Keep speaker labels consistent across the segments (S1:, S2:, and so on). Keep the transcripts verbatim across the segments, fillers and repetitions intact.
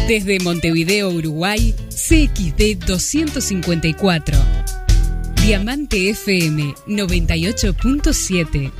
S1: Desde Montevideo, Uruguay, C X D doscientos cincuenta y cuatro. Diamante F M noventa y ocho punto siete.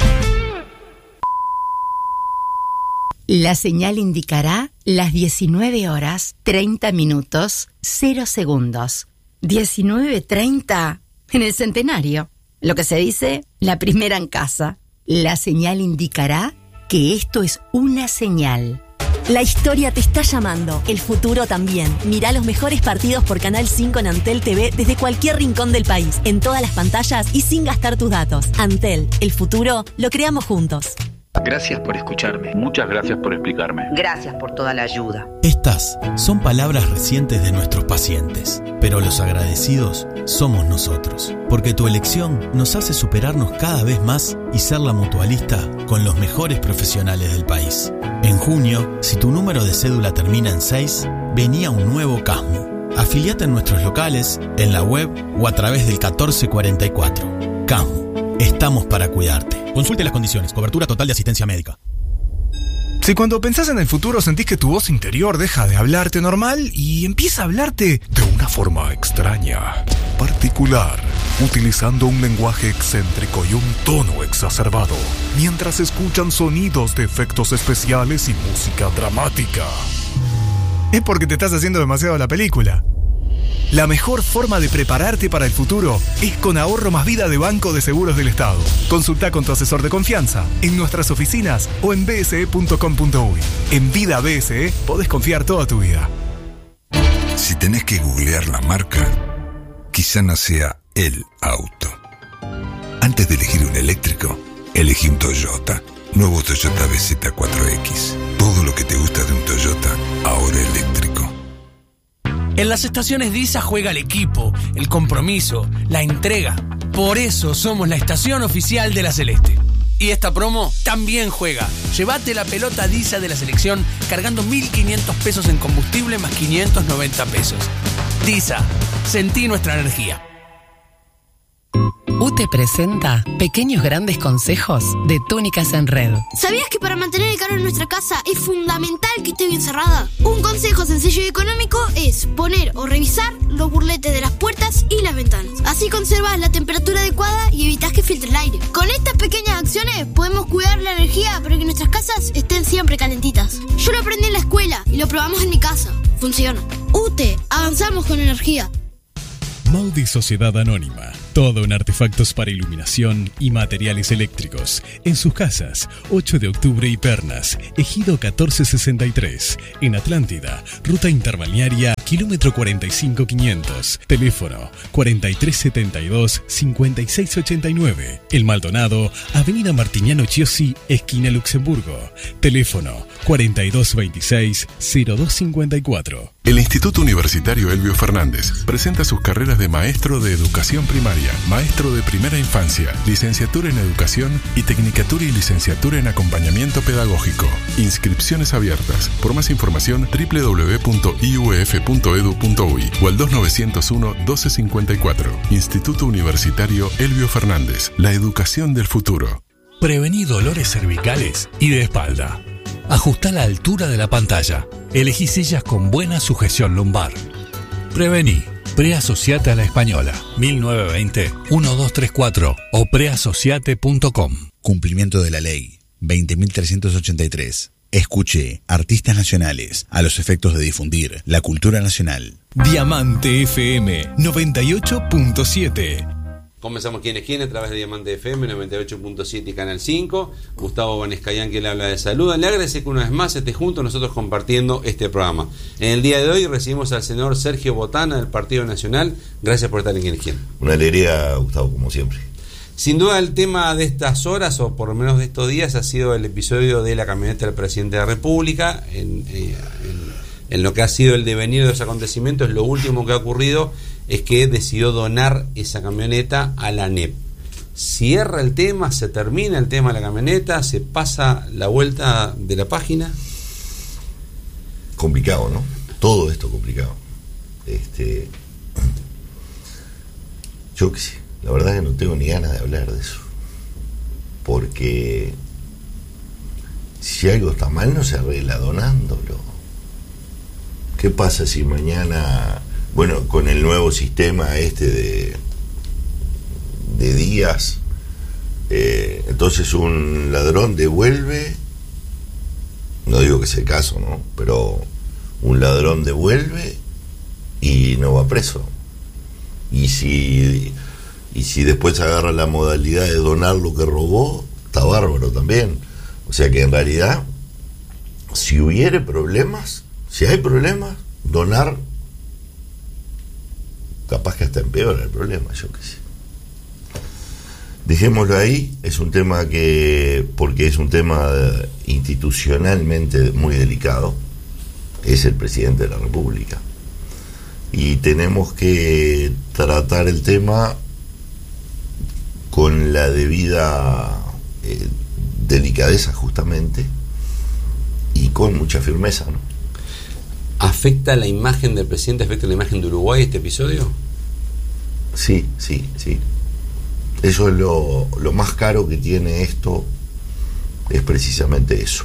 S2: La señal indicará las diecinueve horas treinta minutos cero segundos. diecinueve treinta en el centenario. Lo que se dice, la primera en casa. La señal indicará que esto es una señal.
S3: La historia te está llamando, el futuro también. Mirá los mejores partidos por Canal cinco en Antel T V desde cualquier rincón del país, en todas las pantallas y sin gastar tus datos. Antel, el futuro lo creamos juntos.
S4: Gracias por escucharme. Muchas gracias por explicarme.
S5: Gracias por toda la ayuda.
S6: Estas son palabras recientes de nuestros pacientes, pero los agradecidos somos nosotros, porque tu elección nos hace superarnos cada vez más y ser la mutualista con los mejores profesionales del país. En junio, si tu número de cédula termina en seis, venía un nuevo CASMU. Afiliate en nuestros locales, en la web o a través del catorce cuarenta y cuatro. CASMU, estamos para cuidarte. Consulte las condiciones, cobertura total de asistencia médica.
S7: Si cuando pensás en el futuro sentís que tu voz interior deja de hablarte normal y empieza a hablarte de una forma extraña, particular, utilizando un lenguaje excéntrico y un tono exacerbado, mientras escuchan sonidos de efectos especiales y música dramática, es porque te estás haciendo demasiado la película. La mejor forma de prepararte para el futuro es con Ahorro Más Vida de Banco de Seguros del Estado. Consulta con tu asesor de confianza en nuestras oficinas o en b s e punto com punto u y. En Vida B S E podés confiar toda tu vida.
S8: Si tenés que googlear la marca, quizá no sea el auto. Antes de elegir un eléctrico, elegí un Toyota. Nuevo Toyota B Z cuatro X. Todo lo que te gusta de un Toyota, ahora eléctrico.
S9: En las estaciones DISA juega el equipo, el compromiso, la entrega. Por eso somos la estación oficial de la Celeste. Y esta promo también juega. Llévate la pelota DISA de la selección cargando mil quinientos pesos en combustible más quinientos noventa pesos. DISA, sentí nuestra energía.
S1: U T E presenta Pequeños Grandes Consejos de Túnicas en Red.
S10: ¿Sabías que para mantener el calor en nuestra casa es fundamental que esté bien cerrada? Un consejo sencillo y económico es poner o revisar los burletes de las puertas y las ventanas. Así conservas la temperatura adecuada y evitas que filtre el aire. Con estas pequeñas acciones podemos cuidar la energía para que nuestras casas estén siempre calentitas. Yo lo aprendí en la escuela y lo probamos en mi casa. Funciona. U T E, avanzamos con energía.
S11: Maudi Sociedad Anónima. Todo en artefactos para iluminación y materiales eléctricos. En sus casas, ocho de octubre y Pernas, Ejido catorce sesenta y tres. En Atlántida, Ruta Interbalnearia, kilómetro cuarenta y cinco quinientos. Teléfono cuarenta y tres setenta y dos cincuenta y seis ochenta y nueve. El Maldonado, Avenida Martiniano Chiosi, esquina Luxemburgo. Teléfono cuarenta y dos veintiséis cero dos cincuenta y cuatro.
S12: El Instituto Universitario Elbio Fernández presenta sus carreras de maestro de educación primaria, maestro de primera infancia, licenciatura en educación y tecnicatura y licenciatura en acompañamiento pedagógico. Inscripciones abiertas. Por más información, doble u doble u doble u punto i u f punto e d u punto u y o al dos nueve cero uno doce cincuenta y cuatro. Instituto Universitario Elbio Fernández. La educación del futuro.
S13: Prevení dolores cervicales y de espalda. Ajusta la altura de la pantalla. Elegí sillas con buena sujeción lumbar. Prevení. Preasociate a la Española. mil novecientos veinte uno dos tres cuatro o preasociate punto com.
S14: Cumplimiento de la ley veinte mil trescientos ochenta y tres. Escuche artistas nacionales a los efectos de difundir la cultura nacional.
S11: Diamante F M noventa y ocho punto siete.
S15: Comenzamos Quién es Quién a través de Diamante F M noventa y ocho punto siete y Canal cinco. Gustavo Banescayán, que le habla de salud. Le agradece que una vez más esté junto a nosotros compartiendo este programa. En el día de hoy recibimos al senador Sergio Botana del Partido Nacional. Gracias por estar en Quién es Quién.
S16: Una alegría, Gustavo, como siempre.
S15: Sin duda el tema de estas horas, o por lo menos de estos días, ha sido el episodio de la camioneta del presidente de la República. En, eh, en, en lo que ha sido el devenir de los acontecimientos, lo último que ha ocurrido es que decidió donar esa camioneta a la A N E P. Cierra el tema, se termina el tema de la camioneta, se pasa la vuelta de la página.
S16: Complicado, ¿no? Todo esto complicado. Este, yo que sí, la verdad que no tengo ni ganas de hablar de eso. Porque si algo está mal no se arregla donándolo. ¿qué pasa si mañana, bueno, con el nuevo sistema este de, de días, eh, entonces un ladrón devuelve, no digo que sea el caso, ¿no? Pero un ladrón devuelve y no va preso. Y si, y si después agarra la modalidad de donar lo que robó, está bárbaro también. O sea que en realidad, si hubiere problemas, si hay problemas, donar, capaz que hasta empeora el problema, yo qué sé. Dejémoslo ahí, es un tema que, porque es un tema institucionalmente muy delicado, es el presidente de la República. Y tenemos que tratar el tema con la debida eh, delicadeza, justamente, y con mucha firmeza, ¿no?
S15: ¿Afecta la imagen del presidente, afecta la imagen de Uruguay este episodio?
S16: Sí, sí, sí. Eso es lo, lo más caro que tiene esto, es precisamente eso.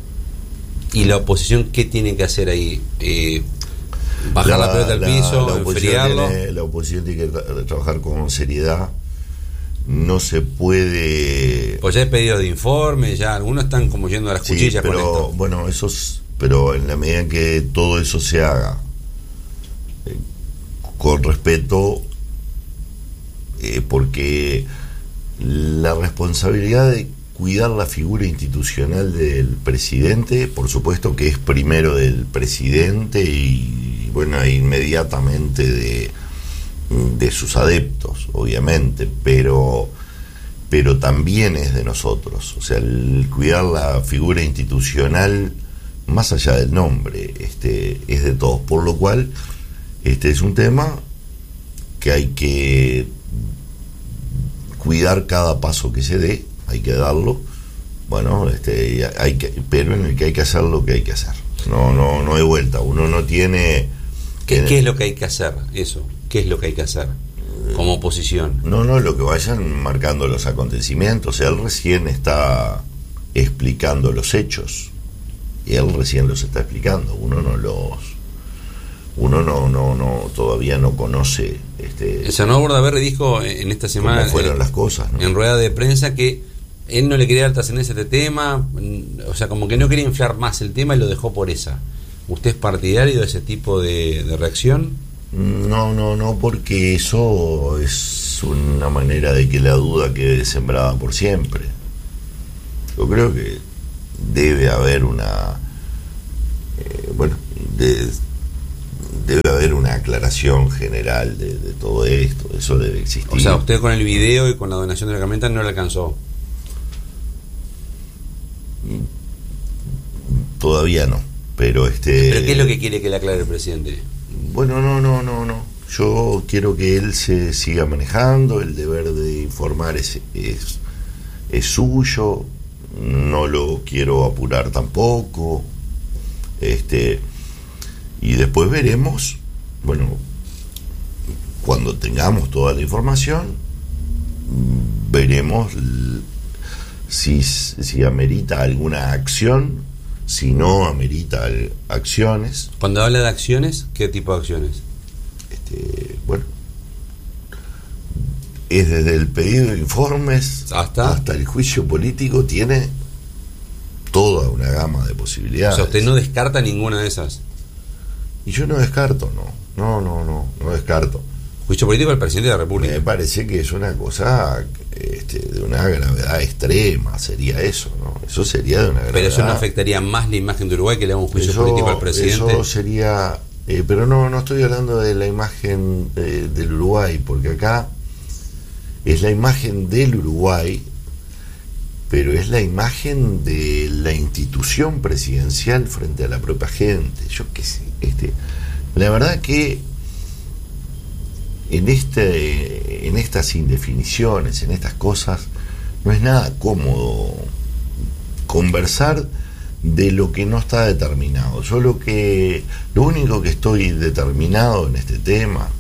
S15: ¿Y la oposición qué tiene que hacer ahí? Eh, ¿Bajar la, la pelota al piso?
S16: La oposición,
S15: ¿enfriarlo?
S16: tiene, la oposición tiene que tra- trabajar con seriedad. No se puede...
S15: Pues ya hay pedidos de informe, ya algunos están como yendo a las
S16: Sí,
S15: cuchillas
S16: pero,
S15: con esto.
S16: Bueno, esos, pero en la medida en que todo eso se haga eh, con respeto, eh, porque la responsabilidad de cuidar la figura institucional del presidente, por supuesto que es primero del presidente y, bueno, inmediatamente de, de sus adeptos, obviamente, pero, pero también es de nosotros. O sea, el cuidar la figura institucional, más allá del nombre, este, es de todos. Por lo cual, este es un tema que hay que cuidar cada paso que se dé, hay que darlo, bueno, este, hay que, pero en el que hay que hacer lo que hay que hacer. No, no, no hay vuelta. Uno no tiene.
S15: ¿Qué, ¿Qué es lo que hay que hacer? Eso. ¿Qué es lo que hay que hacer como oposición?
S16: No, no, lo que vayan marcando los acontecimientos. Él recién está explicando los hechos. Y él recién los está explicando. Uno no los. Uno no, no, no, todavía no conoce. Este,
S15: El senador Bordaberry dijo en esta semana,
S16: cómo fueron
S15: eh,
S16: las cosas, ¿no?
S15: en rueda de prensa, que él no le quería dar trascendencia a este tema, o sea, como que no quería inflar más el tema y lo dejó por esa. ¿Usted es partidario de ese tipo de, de reacción?
S16: No, no, no, porque eso es una manera de que la duda quede sembrada por siempre. Yo creo que debe haber una, eh, bueno, de, debe haber una aclaración general de, de todo esto, eso debe existir.
S15: O sea, usted con el video y con la donación de la camioneta no le alcanzó.
S16: Todavía no, pero este...
S15: ¿Pero qué es lo que quiere que le aclare el presidente?
S16: Bueno, no, no, no, no. Yo quiero que él se siga manejando, el deber de informar es, es, es suyo, no lo quiero apurar tampoco, este, y después veremos, bueno, cuando tengamos toda la información, veremos si, si amerita alguna acción, si no amerita acciones.
S15: Cuando habla de acciones, ¿qué tipo de acciones?
S16: Este, bueno, es desde el pedido de informes
S15: hasta,
S16: hasta el juicio político, tiene toda una gama de posibilidades.
S15: O sea, usted no descarta ninguna de esas.
S16: Y yo no descarto, no, no, no, no, no descarto.
S15: Juicio político del presidente de la República.
S16: Me parece que es una cosa este, de una gravedad extrema, sería eso, ¿no? Eso sería de una gravedad.
S15: Pero eso no afectaría más la imagen de Uruguay que le haga un juicio
S16: eso,
S15: político al presidente.
S16: Eso sería, eh, pero no, no estoy hablando de la imagen eh, del Uruguay, porque acá es la imagen del Uruguay, pero es la imagen de la institución presidencial frente a la propia gente. Yo qué sé, este, la verdad que en este, en estas indefiniciones, en estas cosas, no es nada cómodo conversar de lo que no está determinado. Yo lo que, lo único que estoy determinado en este tema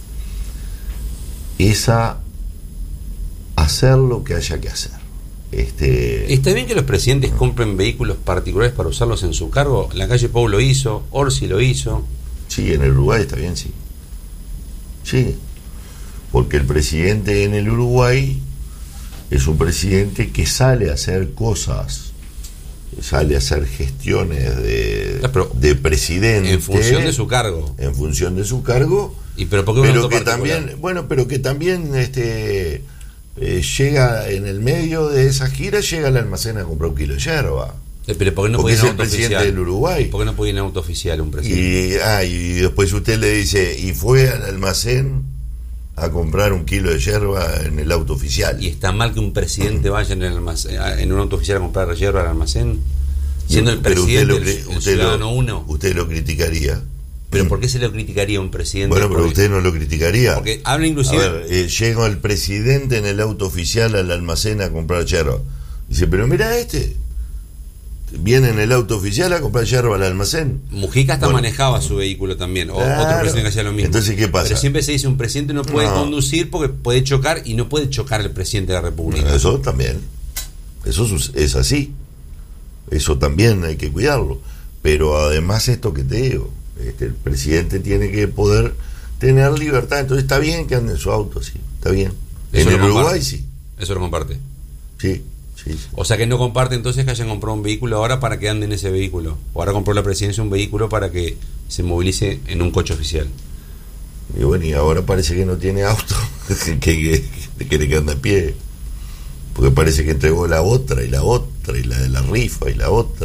S16: es a hacer lo que haya que hacer. Este...
S15: ¿Está bien que los presidentes compren vehículos particulares para usarlos en su cargo? La calle Pou lo hizo, Orsi lo hizo.
S16: Sí, Sí, en el Uruguay está bien, sí. Sí, porque el presidente en el Uruguay es un presidente que sale a hacer cosas, sale a hacer gestiones de,
S15: pero,
S16: de presidente
S15: en función de su cargo,
S16: en función de su cargo,
S15: y pero, ¿por qué
S16: pero que también, bueno, pero que también este eh, llega en el medio de esa gira, llega al almacén a comprar un kilo de yerba.
S15: Pero ¿por qué no
S16: porque
S15: puede
S16: es
S15: ir en
S16: el
S15: auto
S16: presidente
S15: oficial?
S16: del Uruguay.
S15: ¿Por qué no puede ir en auto oficial un presidente?
S16: Y, ah, y después usted le dice, y fue al almacén a comprar un kilo de yerba en el auto oficial.
S15: ¿Y está mal que un presidente vaya en, el almacén, en un auto oficial a comprar yerba al almacén? Siendo el presidente,
S16: usted lo,
S15: el, el
S16: usted
S15: ciudadano
S16: lo,
S15: uno.
S16: Usted lo criticaría.
S15: ¿Pero por qué se lo criticaría a un presidente?
S16: Bueno, pero usted no lo criticaría.
S15: Porque habla inclusive...
S16: A ver, eh, llega el presidente en el auto oficial al almacén a comprar yerba. Dice, pero mira este... viene en el auto oficial a comprar yerba al almacén.
S15: Mujica hasta bueno, manejaba su vehículo también, o
S16: claro,
S15: otro presidente que hacía lo mismo.
S16: Entonces, ¿qué pasa?
S15: Pero siempre se dice un presidente no puede no. conducir porque puede chocar, y no puede chocar el presidente de la República.
S16: Eso también, eso es así, eso también hay que cuidarlo. Pero además esto que te digo, este, el presidente tiene que poder tener libertad. Entonces está bien que ande en su auto, sí, está bien.
S15: Eso
S16: en el
S15: comparte.
S16: Uruguay sí.
S15: Eso lo comparte.
S16: Sí. Sí, sí.
S15: O sea que no comparte entonces que hayan comprado un vehículo ahora para que ande en ese vehículo. O ahora compró la presidencia un vehículo para que se movilice en un coche oficial.
S16: Y bueno, y ahora parece que no tiene auto, que, que, que quiere que ande a pie. Porque parece que entregó la otra, y la otra, y la de la rifa, y la otra.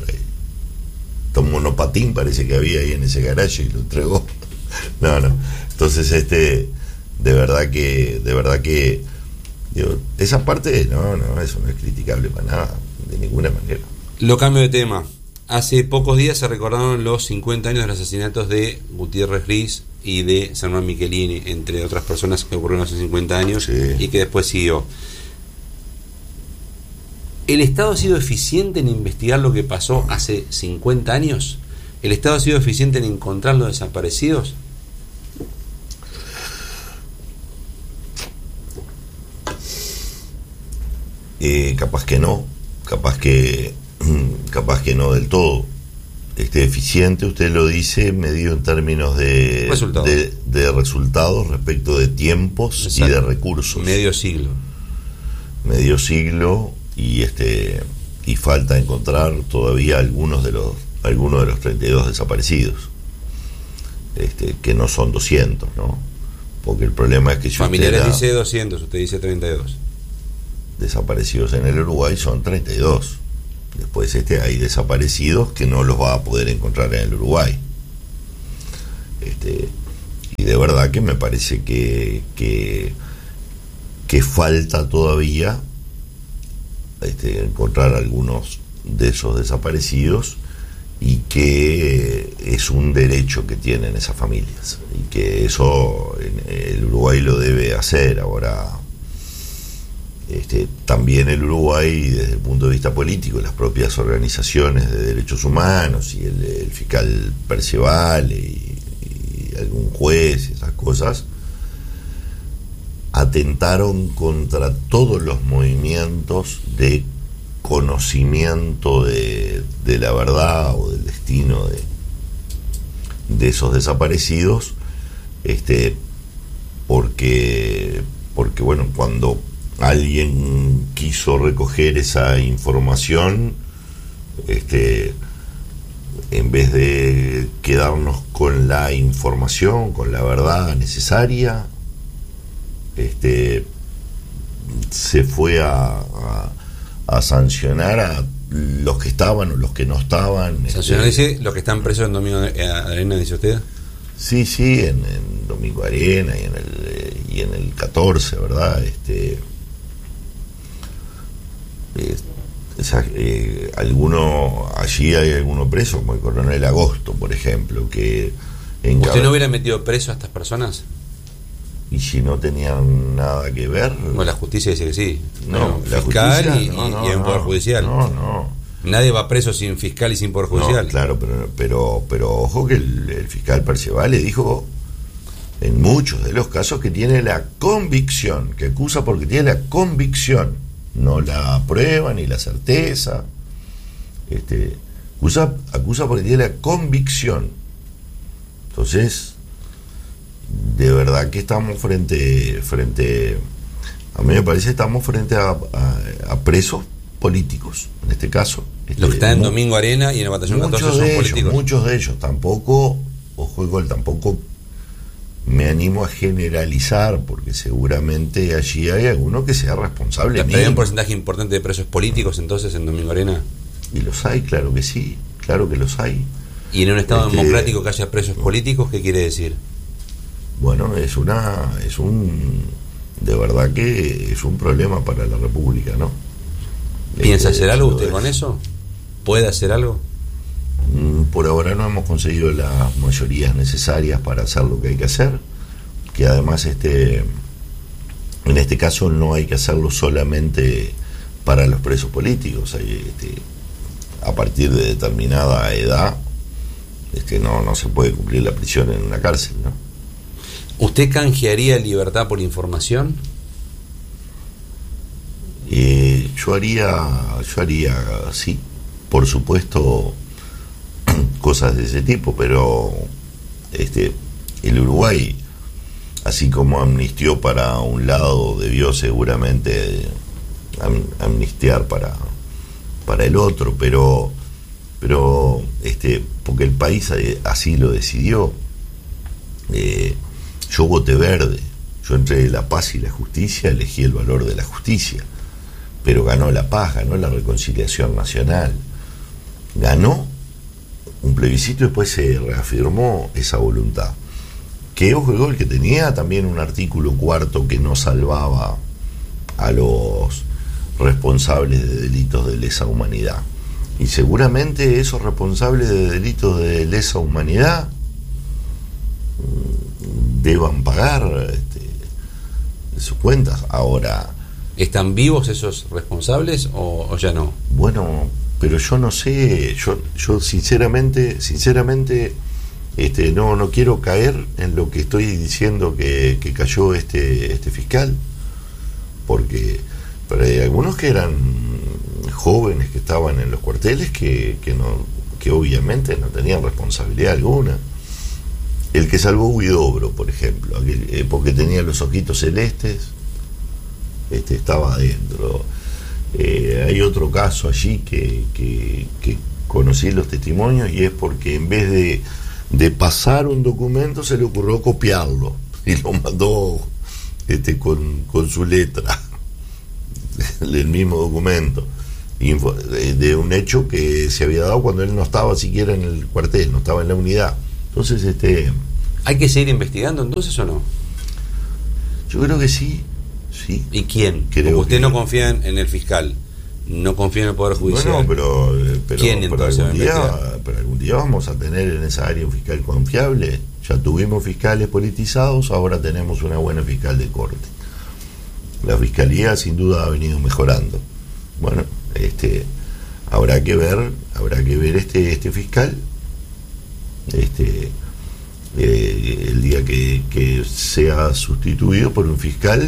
S16: Y un monopatín parece que había ahí en ese garaje y lo entregó. No, no. Entonces, este, de verdad que, de verdad que Digo, esa parte, no, no, eso no es criticable para nada, de ninguna manera.
S15: Lo cambio de tema. Hace pocos días se recordaron los cincuenta años de los asesinatos de Gutiérrez Riz y de Samuel Michelini, entre otras personas que ocurrieron hace cincuenta años, sí, y que después siguió. ¿El Estado ha sido eficiente en investigar lo que pasó hace cincuenta años? ¿El Estado ha sido eficiente en encontrar los desaparecidos?
S16: Eh, capaz que no, capaz que capaz que no del todo. Este, eficiente, usted lo dice, medido en términos de resultados, de, de resultados respecto de tiempos. Exacto. Y de recursos.
S15: Medio siglo.
S16: Medio siglo y este y falta encontrar todavía algunos de los algunos de los treinta y dos desaparecidos. Este, que no son doscientos, ¿no? Porque el problema es que si
S15: familiares
S16: usted da,
S15: dice doscientos, usted dice treinta y dos.
S16: Desaparecidos en el Uruguay son treinta y dos. Después este hay desaparecidos que no los va a poder encontrar en el Uruguay. Este, y de verdad que me parece que que, que falta todavía este, encontrar algunos de esos desaparecidos, y que es un derecho que tienen esas familias, y que eso el Uruguay lo debe hacer. Ahora, Este, también el Uruguay, desde el punto de vista político, las propias organizaciones de derechos humanos y el, el fiscal Percival y, y algún juez, esas cosas, atentaron contra todos los movimientos de conocimiento de, de la verdad o del destino de, de esos desaparecidos, este, porque, porque bueno, cuando alguien quiso recoger esa información, este, en vez de quedarnos con la información, con la verdad necesaria, este, se fue a, a, a sancionar a los que estaban o los que no estaban.
S15: ¿Sancionar
S16: este,
S15: dice los que están presos en Domingo Arena, dice usted?
S16: Sí, sí, en, en Domingo Arena y en el, y en el catorce, ¿verdad? Este, Eh, esa, eh, alguno allí hay alguno preso, como el coronel Agosto, por ejemplo, que
S15: encab- ¿Usted no hubiera metido preso a estas personas?
S16: ¿Y si no tenían nada que ver?
S15: Bueno, la justicia dice que sí.
S16: No,
S15: bueno,
S16: la
S15: fiscal
S16: justicia,
S15: y,
S16: no, no,
S15: y hay un
S16: no,
S15: poder judicial.
S16: No, no.
S15: Nadie va preso sin fiscal y sin poder judicial.
S16: No, claro, pero, pero, pero ojo que el, el fiscal Percival le dijo en muchos de los casos que tiene la convicción, que acusa porque tiene la convicción, no la prueba ni la certeza, este, acusa, acusa porque tiene la convicción. Entonces, de verdad que estamos frente, frente a mí me parece que estamos frente a, a, a presos políticos, en este caso. Este,
S15: Los que están en Domingo Arena y en el Batallón catorce son
S16: ellos,
S15: políticos.
S16: Muchos de ellos, tampoco, ojo igual, tampoco me animo a generalizar, porque seguramente allí hay alguno que sea responsable.
S15: ¿Pero hay un porcentaje importante de presos políticos entonces en Domingo Arena?
S16: Y los hay, claro que sí, claro que los hay.
S15: ¿Y en un Estado
S16: Este,
S15: democrático que haya presos políticos, qué quiere decir?
S16: Bueno, es una, es un, de verdad que es un problema para la República, ¿no?
S15: ¿Piensa
S16: Este,
S15: hacer algo usted
S16: es,
S15: con eso? ¿Puede hacer algo?
S16: Por ahora no hemos conseguido las mayorías necesarias para hacer lo que hay que hacer, que además este, en este caso no hay que hacerlo solamente para los presos políticos, hay, este, a partir de determinada edad este, no, no se puede cumplir la prisión en una cárcel, ¿no?
S15: ¿Usted canjearía libertad por información?
S16: Eh, yo haría, yo haría, sí, por supuesto, cosas de ese tipo, pero este, el Uruguay, así como amnistió para un lado, debió seguramente am, amnistiar para, para el otro, pero, pero este, porque el país así lo decidió. Eh, yo voté verde, yo entre la paz y la justicia elegí el valor de la justicia, pero ganó la paz, ganó la reconciliación nacional, ganó un plebiscito y después se reafirmó esa voluntad. Que ojo gol que tenía también un artículo cuarto que no salvaba a los responsables de delitos de lesa humanidad. Y seguramente esos responsables de delitos de lesa humanidad deban pagar este, sus cuentas. Ahora,
S15: ¿están vivos esos responsables o, o ya no?
S16: Bueno, pero yo no sé, yo, yo sinceramente, sinceramente, este, no, no quiero caer en lo que estoy diciendo que, que cayó este, este fiscal, porque pero hay algunos que eran jóvenes que estaban en los cuarteles que, que no, que obviamente no tenían responsabilidad alguna. El que salvó Huidobro, por ejemplo, aquel, eh, porque tenía los ojitos celestes, este, estaba adentro. Eh, hay otro caso allí que, que, que conocí los testimonios y es porque en vez de, de pasar un documento se le ocurrió copiarlo y lo mandó este, con, con su letra el mismo documento Info, de, de un hecho que se había dado cuando él no estaba siquiera en el cuartel, no estaba en la unidad. Entonces, este,
S15: ¿hay que seguir investigando entonces o no?
S16: Yo creo que sí. Sí.
S15: ¿Y quién?
S16: Creo
S15: usted
S16: que...
S15: no confía en, en el fiscal, no confía en el Poder Judicial.
S16: Bueno, pero, pero,
S15: ¿quién
S16: pero,
S15: entonces
S16: algún
S15: va a
S16: día,
S15: investigar?
S16: pero algún día vamos a tener en esa área un fiscal confiable. Ya tuvimos fiscales politizados, ahora tenemos una buena fiscal de corte. La fiscalía sin duda ha venido mejorando. Bueno, este, habrá que ver, habrá que ver este, este fiscal, este, eh, el día que, que sea sustituido por un fiscal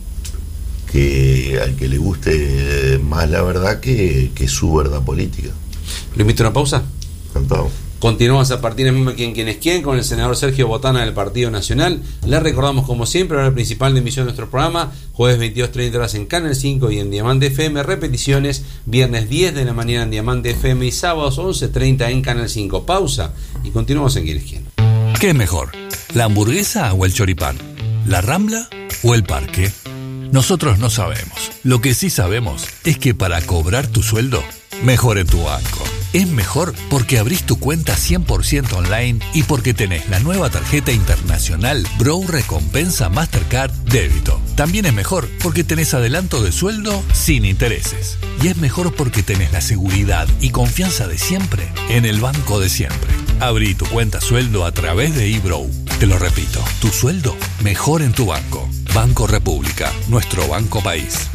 S16: que al que le guste más la verdad que, que su verdad política.
S15: ¿Le invito a una pausa?
S16: Encantado.
S15: Continuamos a partir de mismo quién quién es quién con el senador Sergio Botana del Partido Nacional. Le recordamos como siempre ahora el principal de emisión de nuestro programa, jueves veintidós treinta horas en Canal cinco y en Diamante F M, repeticiones viernes diez de la mañana en Diamante F M y sábados once treinta en Canal cinco. Pausa y continuamos en quién es quién.
S13: ¿Qué es mejor? ¿La hamburguesa o el choripán? ¿La Rambla o el parque? Nosotros no sabemos. Lo que sí sabemos es que para cobrar tu sueldo, mejor en tu banco. Es mejor porque abrís tu cuenta cien por ciento online y porque tenés la nueva tarjeta internacional Bro Recompensa Mastercard Débito. También es mejor porque tenés adelanto de sueldo sin intereses. Y es mejor porque tenés la seguridad y confianza de siempre en el banco de siempre. Abrí tu cuenta sueldo a través de eBrow. Te lo repito, tu sueldo mejor en tu banco. Banco República, nuestro banco país.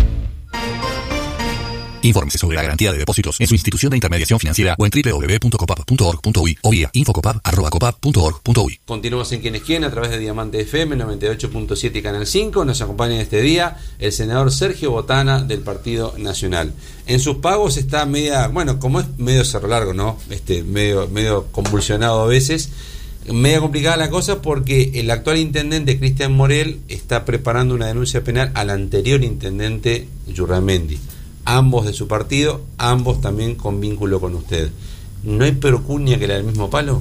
S13: Infórmese sobre la garantía de depósitos en su institución de intermediación financiera o en doble u doble u doble u punto copap punto org punto uy o vía infocopap arroba copap punto org punto uy.
S15: Continuamos en Quién es Quién a través de Diamante F M noventa y ocho punto siete y Canal cinco. Nos acompaña en este día el senador Sergio Botana del Partido Nacional. En sus pagos está media, bueno, como es medio cerro largo, ¿no? Este, medio, medio convulsionado a veces. Media complicada la cosa porque el actual intendente Cristian Morel está preparando una denuncia penal al anterior intendente Yurramendi, ambos de su partido, ambos también con vínculo con usted. ¿No hay perocunia que la del mismo palo?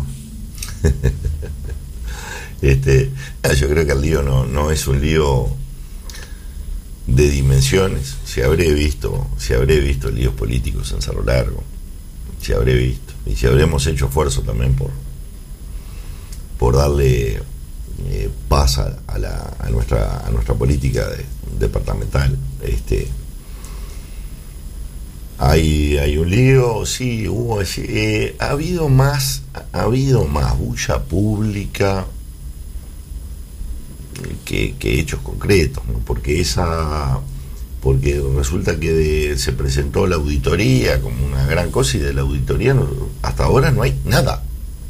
S16: este, yo creo que el lío no, no es un lío de dimensiones. Si habré visto, si habré visto líos políticos en Cerro Largo, si habré visto, y si habremos hecho esfuerzo también por por darle eh, paz a, a, la, a nuestra a nuestra política de, departamental. Este, hay hay un lío, sí, hubo, eh, ha habido más, ha habido más bulla pública que, que hechos concretos, ¿no? Porque esa porque resulta que de, se presentó la auditoría como una gran cosa y de la auditoría no, hasta ahora no hay nada.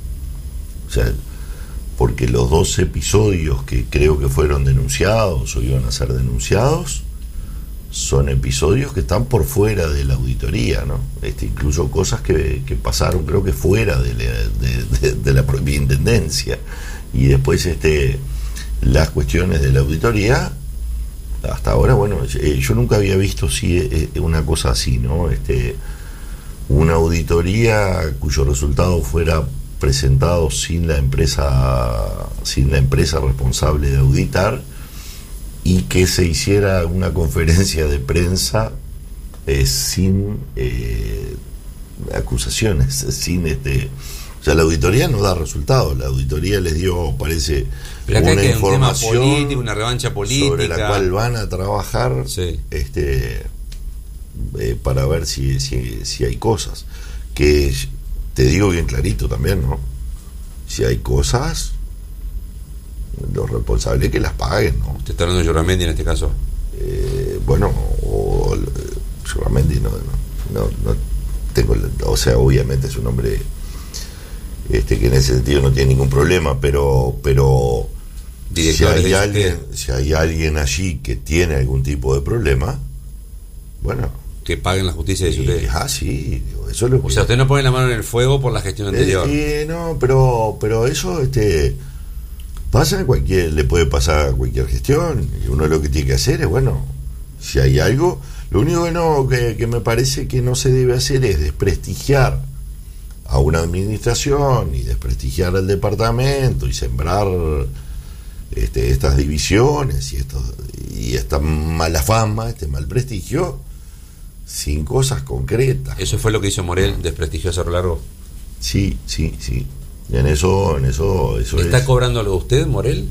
S16: O sea, porque los dos episodios que creo que fueron denunciados o iban a ser denunciados son episodios que están por fuera de la auditoría, ¿no? Este, incluso cosas que, que pasaron creo que fuera de la, de, de, de la propia intendencia, y después este las cuestiones de la auditoría hasta ahora, bueno, yo nunca había visto sí, una cosa así, ¿no? Este, una auditoría cuyo resultado fuera presentado sin la empresa sin la empresa responsable de auditar, y que se hiciera una conferencia de prensa eh, sin eh, acusaciones, sin este, o sea, la auditoría no da resultados. La auditoría les dio, parece, una información
S15: un tema político, una revancha política
S16: sobre la cual van a trabajar, sí. este eh, para ver si, si si hay cosas que te digo bien clarito también, ¿no? Si hay cosas, los responsables que las paguen, ¿no?
S15: ¿Usted está hablando de Yurramendi en este caso?
S16: Eh, bueno, o Yurramendi no, no, no tengo, o sea, obviamente es un hombre este que en ese sentido no tiene ningún problema, pero pero si hay alguien, si hay alguien allí que tiene algún tipo de problema, bueno,
S15: que paguen la justicia de ustedes.
S16: Ah, sí, eso es lo que...
S15: O sea, usted no pone la mano en el fuego por la gestión anterior.
S16: Eh, no, pero pero eso este pasa en cualquier, le puede pasar a cualquier gestión, y uno lo que tiene que hacer es, bueno, si hay algo, lo único que no que, que me parece que no se debe hacer es desprestigiar a una administración y desprestigiar al departamento y sembrar este, estas divisiones y estos, y esta mala fama, este mal prestigio, sin cosas concretas.
S15: ¿Eso fue lo que hizo Morel, desprestigió a Cerro Largo?
S16: Sí, sí, sí. Y en eso, en eso, eso
S15: ¿está
S16: es...
S15: cobrando algo usted, Morel?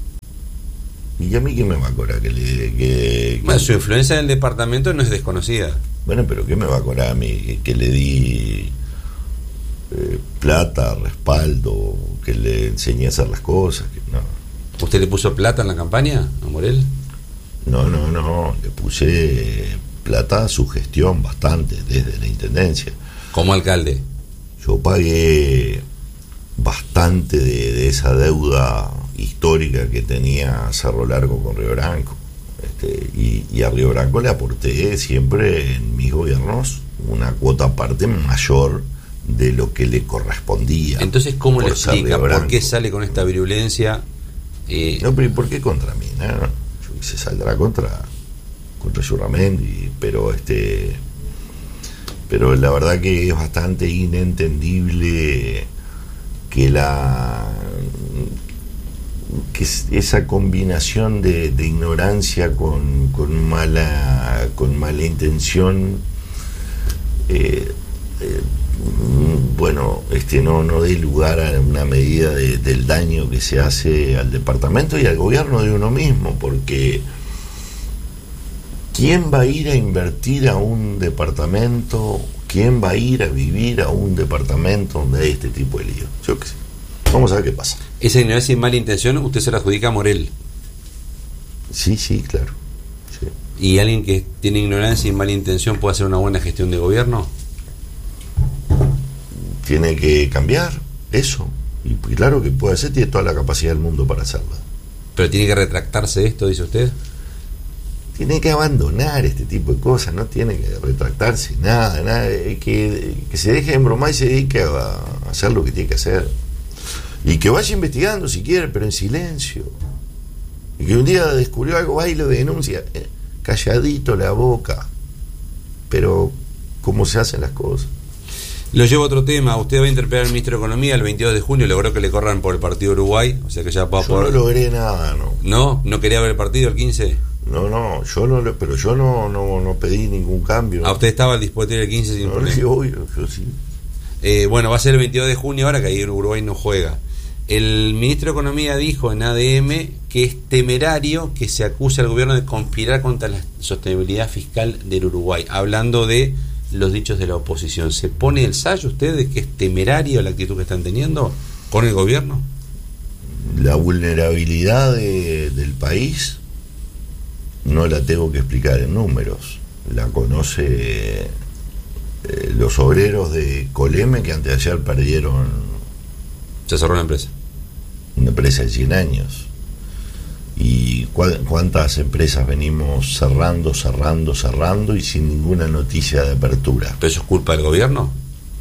S16: ¿Y a mí quién me va a cobrar? Que le, que, que...
S15: Bueno, su influencia en el departamento no es desconocida.
S16: Bueno, pero ¿qué me va a cobrar a mí? Que, que le di eh, plata, respaldo, que le enseñé a hacer las cosas. Que no.
S15: ¿Usted le puso plata en la campaña a Morel?
S16: No, no, no. Le puse plata a su gestión bastante desde la intendencia.
S15: ¿Como alcalde?
S16: Yo pagué bastante de, de esa deuda histórica que tenía Cerro Largo con Río Branco, este, y, y a Río Branco le aporté siempre en mis gobiernos una cuota aparte mayor de lo que le correspondía.
S15: Entonces, ¿cómo le explica por qué sale con esta virulencia?
S16: Eh... No, pero ¿y por qué contra mí? No, no, se saldrá contra contra Yurramendi, pero este pero la verdad que es bastante inentendible que la que esa combinación de, de ignorancia con, con mala con mala intención eh, eh, bueno este no no dé lugar a una medida de, del daño que se hace al departamento y al gobierno de uno mismo, porque ¿quién va a ir a invertir a un departamento? ¿Quién va a ir a vivir a un departamento donde hay este tipo de lío? Yo qué sé. Vamos a ver qué pasa.
S15: Esa ignorancia y mala intención, usted se la adjudica a Morel.
S16: Sí, sí, claro. Sí.
S15: ¿Y alguien que tiene ignorancia y mala intención puede hacer una buena gestión de gobierno?
S16: Tiene que cambiar eso. Y claro que puede hacer, tiene toda la capacidad del mundo para hacerlo.
S15: ¿Pero tiene que retractarse de esto, dice usted?
S16: Tiene que abandonar este tipo de cosas, no tiene que retractarse, nada, nada, que, que se deje de embromar y se dedique a hacer lo que tiene que hacer. Y que vaya investigando si quiere, pero en silencio. Y que un día descubrió algo, va y lo denuncia, eh, calladito la boca. Pero cómo se hacen las cosas.
S15: Lo llevo a otro tema. Usted va a interpelar al ministro de Economía el veintidós de junio. Logró que le corran por el partido Uruguay. O sea que ya va
S16: Yo
S15: por...
S16: no logré nada, ¿no?
S15: ¿No? ¿No quería ver el partido el quince?
S16: No, no, yo no, lo- pero yo no, no, no pedí ningún cambio.
S15: ¿A usted estaba dispuesto a ir el quince sin
S16: No,
S15: problema?
S16: sí, obvio, yo sí.
S15: Eh, bueno, va a ser el veintidós de junio ahora, que ahí Uruguay no juega. El ministro de Economía dijo en A D M que es temerario que se acuse al gobierno de conspirar contra la sostenibilidad fiscal del Uruguay, hablando de los dichos de la oposición. ¿Se pone el sallo usted de que es temerario la actitud que están teniendo con el gobierno?
S16: La vulnerabilidad de- del país no la tengo que explicar en números. La conoce eh, los obreros de Coleme, que anteayer perdieron...
S15: Se cerró la empresa.
S16: Una empresa de cien años. ¿Y cua- cuántas empresas venimos cerrando, cerrando, cerrando y sin ninguna noticia de apertura?
S15: ¿Pero eso es culpa del gobierno?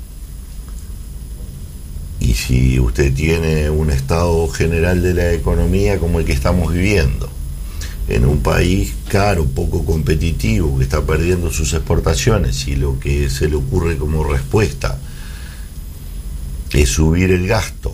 S16: Y si usted tiene un estado general de la economía como el que estamos viviendo, en un país caro, poco competitivo, que está perdiendo sus exportaciones, y lo que se le ocurre como respuesta es subir el gasto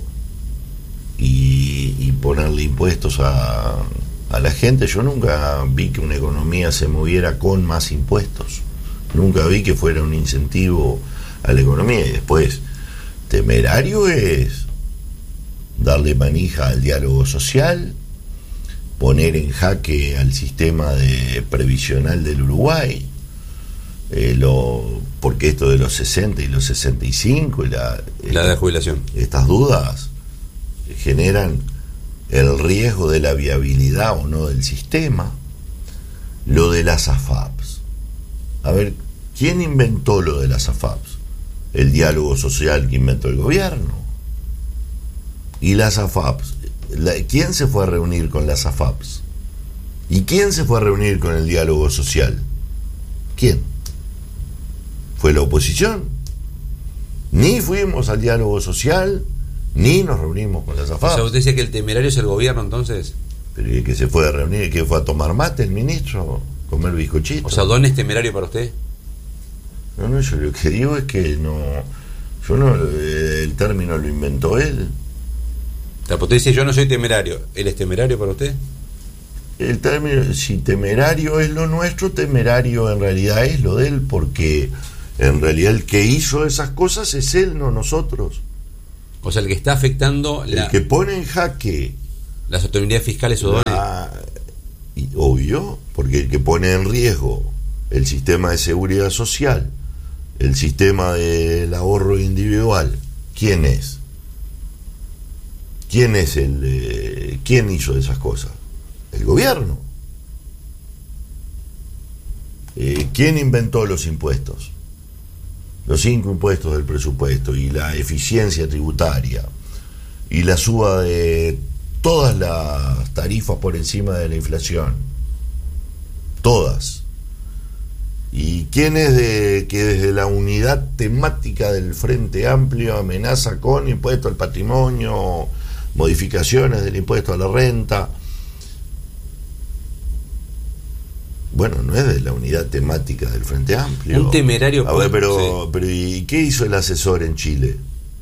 S16: y, y ponerle impuestos a, a la gente, yo nunca vi que una economía se moviera con más impuestos, nunca vi que fuera un incentivo a la economía. Y después, temerario es darle manija al diálogo social, poner en jaque al sistema de previsional del Uruguay, eh, lo, porque esto de los sesenta y los sesenta y cinco y la,
S15: La de la jubilación.
S16: estas dudas generan el riesgo de la viabilidad o no del sistema. Lo de las A F A Ps, a ver, ¿quién inventó lo de las A F A Ps? El diálogo social que inventó el gobierno. Y las A F A Ps, la, ¿quién se fue a reunir con las A F A Ps? ¿Y quién se fue a reunir con el diálogo social? ¿Quién? ¿Fue la oposición? Ni fuimos al diálogo social, ni nos reunimos con las A F A Ps.
S15: O sea, usted dice que el temerario es el gobierno, entonces.
S16: Pero ¿y que se fue a reunir? ¿Que fue a tomar mate el ministro? ¿Comer bizcochito?
S15: O sea, ¿dónde es temerario para usted?
S16: No, no, yo lo que digo es que no... Yo no... El término lo inventó él.
S15: O sea, usted dice, yo no soy temerario. ¿Él es temerario para usted?
S16: El término, si temerario es lo nuestro, temerario en realidad es lo de él, porque en realidad el que hizo esas cosas es él, no nosotros.
S15: O sea, el que está afectando la...
S16: El que pone en jaque...
S15: La sostenibilidad fiscal es O'Donnell.
S16: La, y obvio, porque el que pone en riesgo el sistema de seguridad social, el sistema del ahorro individual, ¿quién es? ¿Quién es el eh, quién hizo esas cosas? El gobierno. Eh, ¿Quién inventó los impuestos? Los cinco impuestos del presupuesto y la eficiencia tributaria y la suba de todas las tarifas por encima de la inflación, todas. ¿Y quién es de que desde la unidad temática del Frente Amplio amenaza con impuesto al patrimonio, modificaciones del impuesto a la renta? Bueno, no es de la unidad temática del Frente Amplio.
S15: Un temerario.
S16: A ver, pero,
S15: sí.
S16: pero ¿y qué hizo el asesor en Chile?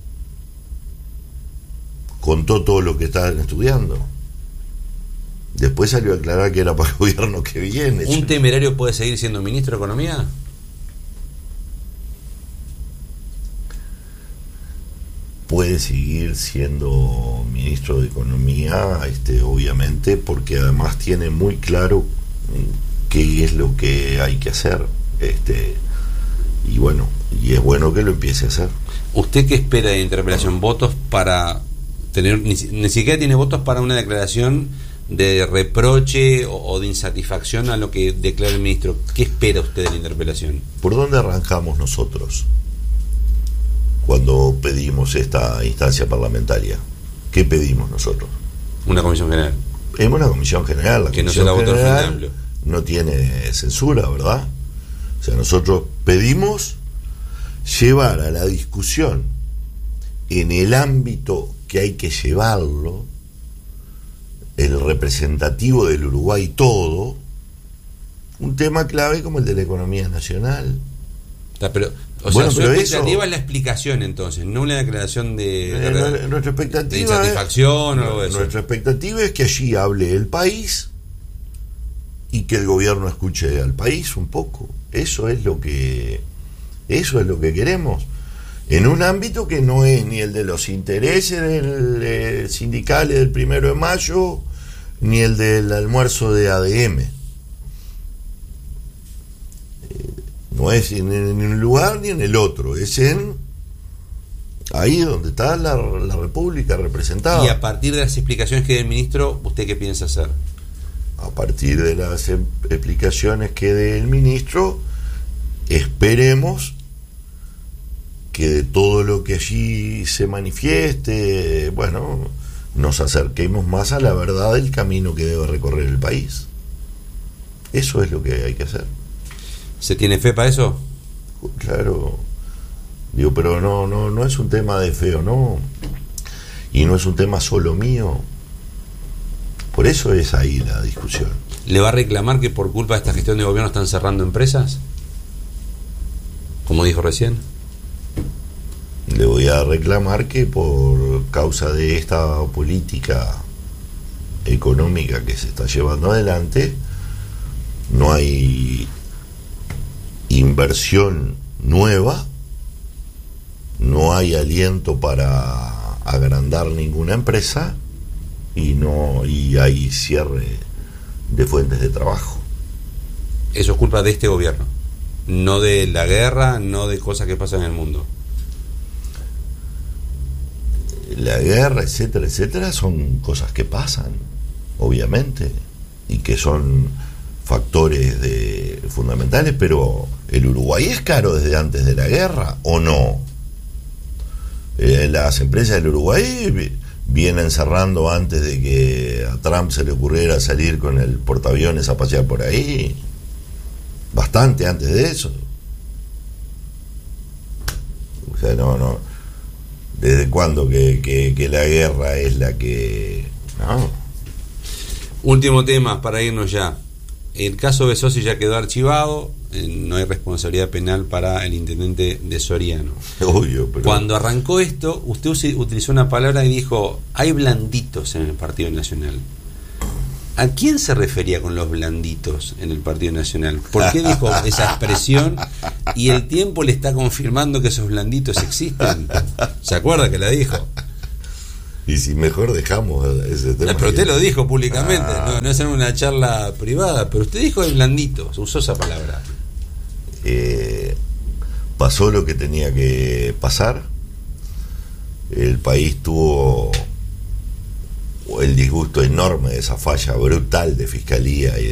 S16: Contó todo lo que estaban estudiando. Después salió a aclarar que era para el gobierno que viene.
S15: ¿Un temerario puede seguir siendo ministro de Economía?
S16: Puede seguir siendo ministro de Economía, este, obviamente, porque además tiene muy claro qué es lo que hay que hacer. Este, y bueno, y es bueno que lo empiece a hacer.
S15: ¿Usted qué espera de interpelación? ¿Votos para tener, ni, ni siquiera tiene votos para una declaración de reproche o, o de insatisfacción a lo que declara el ministro? ¿Qué espera usted de la interpelación?
S16: ¿Por dónde arrancamos nosotros cuando pedimos esta instancia parlamentaria? ¿Qué pedimos nosotros?
S15: Una comisión general.
S16: Es una comisión general. La
S15: que
S16: comisión
S15: no se la votó el Frente
S16: general
S15: Amplio.
S16: No tiene censura, ¿verdad? O sea, nosotros pedimos llevar a la discusión en el ámbito que hay que llevarlo, el representativo del Uruguay todo, un tema clave como el de la economía nacional.
S15: Pero, o
S16: bueno,
S15: sea, su
S16: pero
S15: expectativa
S16: eso,
S15: es la explicación entonces, no una declaración de,
S16: eh,
S15: de,
S16: nuestra expectativa
S15: de insatisfacción
S16: es,
S15: o algo de eso.
S16: Nuestra expectativa es que allí hable el país y que el gobierno escuche al país un poco. Eso es lo que eso es lo que queremos, en un ámbito que no es ni el de los intereses del, eh, sindicales del primero de mayo ni el del almuerzo de A D M. No es en, en un lugar ni en el otro, es en ahí donde está la, la República representada.
S15: Y a partir de las explicaciones que dé el ministro, ¿usted qué piensa hacer?
S16: A partir de las explicaciones que dé el ministro, esperemos que de todo lo que allí se manifieste, bueno, nos acerquemos más a la verdad del camino que debe recorrer el país. Eso es lo que hay que hacer.
S15: ¿Se tiene fe para eso?
S16: Claro. Digo, pero no, no, no es un tema de fe o no. Y no es un tema solo mío. Por eso es ahí la discusión.
S15: ¿Le va a reclamar que por culpa de esta gestión de gobierno están cerrando empresas? Como dijo recién.
S16: Le voy a reclamar que por causa de esta política económica que se está llevando adelante, no hay inversión nueva, no hay aliento para agrandar ninguna empresa y no y hay cierre de fuentes de trabajo.
S15: Eso es culpa de este gobierno, no de la guerra, no de cosas que pasan en el mundo.
S16: La guerra, etcétera, etcétera, son cosas que pasan, obviamente, y que son factores de, fundamentales, pero ¿el Uruguay es caro desde antes de la guerra o no? Eh, las empresas del Uruguay vienen cerrando antes de que a Trump se le ocurriera salir con el portaaviones a pasear por ahí, bastante antes de eso. O sea, no, no. ¿Desde cuándo que, que, que la guerra es la que... No.
S15: Último tema para irnos ya. El caso Besossi ya quedó archivado, eh, no hay responsabilidad penal para el intendente de Soriano.
S16: Obvio, pero...
S15: Cuando arrancó esto, usted utilizó una palabra y dijo, hay blanditos en el Partido Nacional. ¿A quién se refería con los blanditos en el Partido Nacional? ¿Por qué dijo esa expresión? Y el tiempo le está confirmando que esos blanditos existen. ¿Se acuerda que la dijo?
S16: Y si mejor dejamos ese tema.
S15: No, pero usted lo dijo públicamente, ah. no, no es en una charla privada, pero usted dijo el blanditos, usó esa palabra.
S16: Eh, pasó lo que tenía que pasar. El país tuvo el disgusto enorme de esa falla brutal de Fiscalía y